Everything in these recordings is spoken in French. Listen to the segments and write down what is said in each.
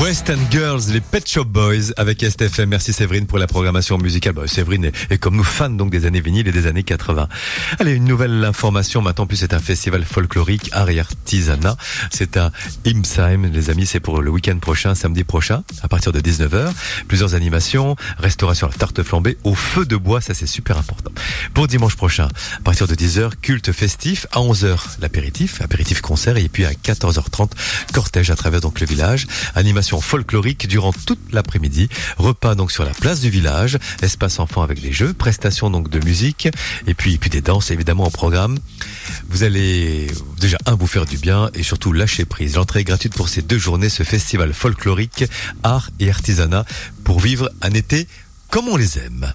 West End Girls, les Pet Shop Boys avec STFM. Merci Séverine pour la programmation musicale. Séverine est comme nous fan donc des années vinyles et des années 80. Allez, une nouvelle information maintenant. En plus, c'est un festival folklorique, art et artisanat. C'est à Imsheim, les amis. C'est pour le week-end prochain, samedi prochain, à partir de 19h. Plusieurs animations, restauration à la tarte flambée, au feu de bois. Ça, c'est super important. Pour dimanche prochain, à partir de 10h, culte festif. À 11h, l'apéritif concert. Et puis à 14h30, cortège à travers donc le village. Animation folklorique durant toute l'après-midi. Repas donc sur la place du village. Espace enfant avec des jeux. Prestations donc de musique. Et puis des danses évidemment au programme. Vous allez déjà vous faire du bien et surtout lâcher prise. L'entrée est gratuite pour ces 2 journées. Ce festival folklorique, art et artisanat pour vivre un été comme on les aime.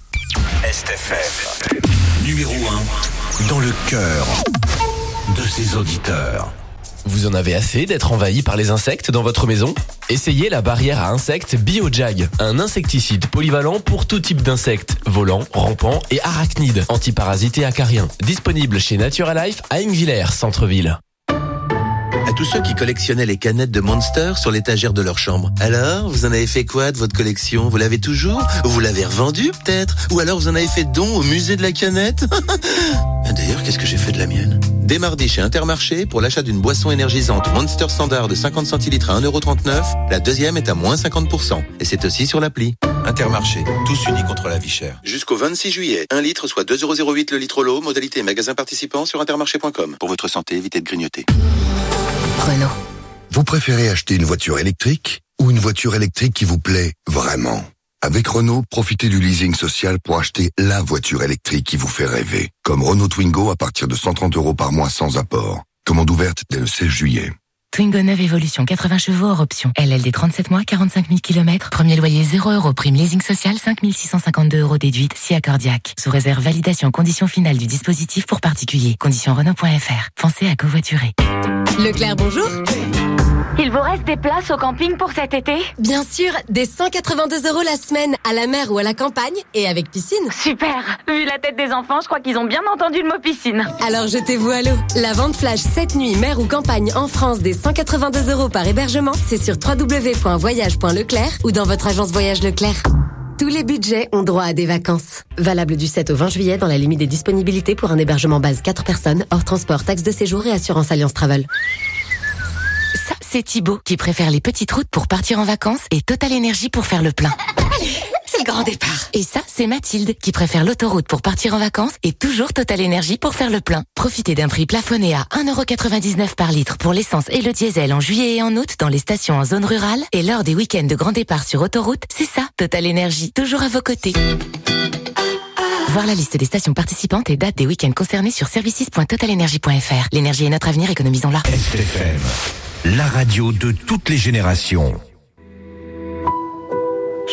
STFM, numéro 1 dans le cœur de ses auditeurs. Vous en avez assez d'être envahi par les insectes dans votre maison ? Essayez la barrière à insectes BioJag, un insecticide polyvalent pour tout type d'insectes, volants, rampants et arachnides, antiparasites et acariens. Disponible chez Naturalife à Ingvillers, centre-ville. À tous ceux qui collectionnaient les canettes de Monster sur l'étagère de leur chambre. Alors, vous en avez fait quoi de votre collection ? Vous l'avez toujours ? Ou vous l'avez revendue peut-être ? Ou alors vous en avez fait don au musée de la canette ? D'ailleurs, qu'est-ce que j'ai fait de la mienne ? Dès mardi chez Intermarché, pour l'achat d'une boisson énergisante Monster Standard de 50 centilitres à 1,39€, la deuxième est à moins 50%. Et c'est aussi sur l'appli. Intermarché, tous unis contre la vie chère. Jusqu'au 26 juillet, 1 litre soit 2,08€ le litre l'eau, modalité magasin participant sur intermarché.com. Pour votre santé, évitez de grignoter. Renault. Vous préférez acheter une voiture électrique ou une voiture électrique qui vous plaît vraiment ? Avec Renault, profitez du leasing social pour acheter la voiture électrique qui vous fait rêver. Comme Renault Twingo à partir de 130€ par mois sans apport. Commande ouverte dès le 16 juillet. Twingo 9 Evolution, 80 chevaux hors option. LLD 37 mois, 45 000 km. Premier loyer 0€. Prime leasing social, 5 652€ déduite, si accordiaque. Sous réserve validation conditions finales du dispositif pour particuliers. Conditions Renault.fr. Pensez à covoiturer. Leclerc, bonjour. Il vous reste des places au camping pour cet été ? Bien sûr, des 182€ la semaine, à la mer ou à la campagne, et avec piscine. Super. Vu la tête des enfants, je crois qu'ils ont bien entendu le mot piscine. Alors jetez-vous à l'eau. La vente flash 7 nuits, mer ou campagne en France des 182€ par hébergement, c'est sur www.voyage.leclerc ou dans votre agence Voyage Leclerc. Tous les budgets ont droit à des vacances. Valable du 7 au 20 juillet dans la limite des disponibilités pour un hébergement base 4 personnes, hors transport, taxe de séjour et assurance Alliance Travel. Ça, c'est Thibaut qui préfère les petites routes pour partir en vacances et Total Énergie pour faire le plein. C'est le grand départ. Et ça, c'est Mathilde qui préfère l'autoroute pour partir en vacances et toujours Total Énergie pour faire le plein. Profitez d'un prix plafonné à 1,99€ par litre pour l'essence et le diesel en juillet et en août dans les stations en zone rurale et lors des week-ends de grand départ sur autoroute. C'est ça, Total Énergie, toujours à vos côtés. Voir la liste des stations participantes et dates des week-ends concernés sur services.totalenergie.fr. L'énergie est notre avenir, économisons-la. STFM, la radio de toutes les générations.